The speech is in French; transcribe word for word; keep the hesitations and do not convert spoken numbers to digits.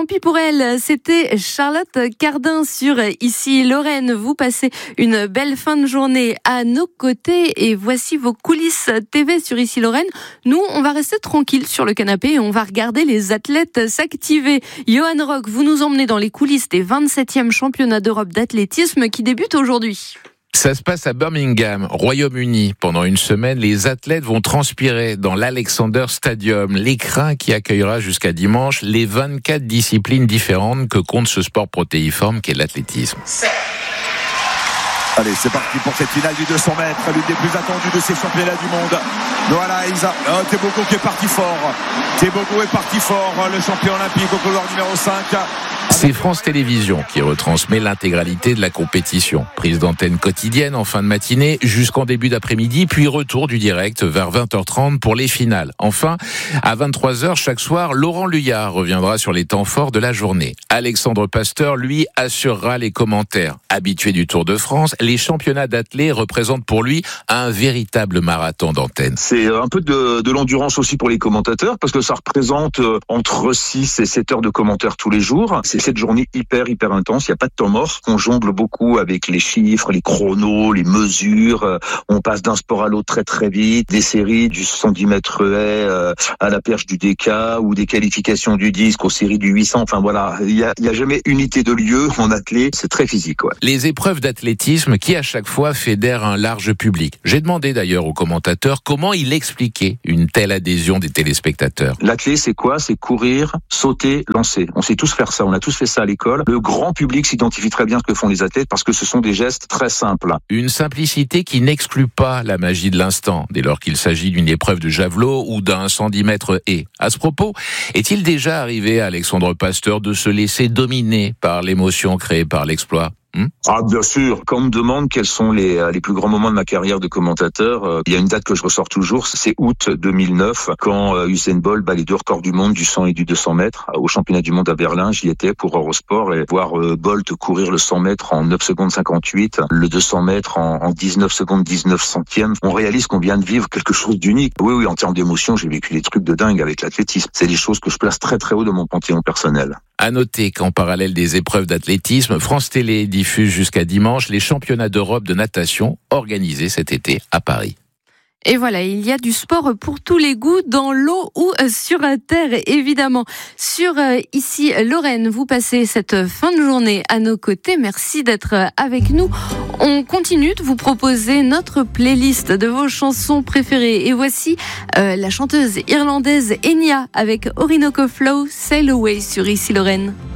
pis pour elle, c'était Charlotte Cardin sur Ici Lorraine. Vous passez une belle fin de journée à nos côtés et voici vos coulisses T V sur Ici Lorraine. Nous, on va rester tranquille sur le canapé et on va regarder les athlètes s'activer. Johan Rock, vous nous emmenez dans les coulisses des vingt-septième championnats d'Europe d'athlétisme qui débutent aujourd'hui. Ça se passe à Birmingham, Royaume-Uni. Pendant une semaine, les athlètes vont transpirer dans l'Alexander Stadium, l'écrin qui accueillera jusqu'à dimanche les vingt-quatre disciplines différentes que compte ce sport protéiforme qu'est l'athlétisme. Allez, c'est parti pour cette finale du deux cents mètres, l'une des plus attendues de ces championnats du monde. Voilà, Isa. Oh, Tebogo qui est parti fort. Tebogo est parti fort, le champion olympique au couloir numéro cinq. C'est France Télévisions qui retransmet l'intégralité de la compétition. Prise d'antenne quotidienne en fin de matinée jusqu'en début d'après-midi, puis retour du direct vers vingt heures trente pour les finales. Enfin, à vingt-trois heures chaque soir, Laurent Luyard reviendra sur les temps forts de la journée. Alexandre Pasteur, lui, assurera les commentaires. Habitué du Tour de France, les championnats d'athlètes représentent pour lui un véritable marathon d'antenne. C'est un peu de, de l'endurance aussi pour les commentateurs, parce que ça représente entre six et sept heures de commentaires tous les jours. C'est cette journée hyper, hyper intense. Il n'y a pas de temps mort. On jongle beaucoup avec les chiffres, les chronos, les mesures. On passe d'un sport à l'autre très, très vite. Des séries du cent dix mètres haies à la perche du D K ou des qualifications du disque aux séries du huit cents. Enfin voilà, il n'y a, il y a jamais unité de lieu en athlète. C'est très physique. Ouais. Les épreuves d'athlétisme qui, à chaque fois, fédèrent un large public. J'ai demandé d'ailleurs aux commentateurs comment il expliquait une telle adhésion des téléspectateurs. L'athlète, c'est quoi? C'est courir, sauter, lancer. On sait tous faire ça. On a tous fait ça à l'école. Le grand public s'identifie très bien à ce que font les athlètes parce que ce sont des gestes très simples. Une simplicité qui n'exclut pas la magie de l'instant, dès lors qu'il s'agit d'une épreuve de javelot ou d'un cent dix mètres haies. À ce propos, est-il déjà arrivé à Alexandre Pasteur de se laisser dominer par l'émotion créée par l'exploit ? Hmm ah bien sûr. Quand on me demande quels sont les les plus grands moments de ma carrière de commentateur, euh, il y a une date que je ressors toujours, c'est août deux mille neuf, quand euh, Usain Bolt bat les deux records du monde du cent et du deux cents mètres au championnat du monde à Berlin. J'y étais pour Eurosport et voir euh, Bolt courir le cent mètres en neuf secondes cinquante-huit, le deux cents mètres en, en dix-neuf secondes dix-neuf centièmes. On réalise qu'on vient de vivre quelque chose d'unique. Oui, oui, en termes d'émotion, j'ai vécu des trucs de dingue avec l'athlétisme. C'est des choses que je place très très haut dans mon panthéon personnel. À noter qu'en parallèle des épreuves d'athlétisme, France Télé diffuse jusqu'à dimanche les championnats d'Europe de natation organisés cet été à Paris. Et voilà, il y a du sport pour tous les goûts, dans l'eau ou sur terre, évidemment. Sur Ici Lorraine, vous passez cette fin de journée à nos côtés. Merci d'être avec nous. On continue de vous proposer notre playlist de vos chansons préférées. Et voici euh, la chanteuse irlandaise Enya avec Orinoco Flow, Sail Away sur Ici Lorraine.